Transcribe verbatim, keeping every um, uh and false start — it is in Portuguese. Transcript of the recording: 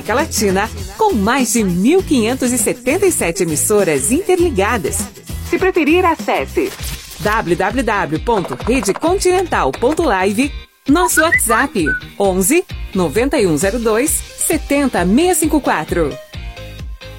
América Latina, com mais de mil quinhentas e setenta e sete emissoras interligadas. Se preferir, acesse w w w ponto rede continental ponto live, nosso WhatsApp onze, nove um zero dois, sete zero seis cinco quatro.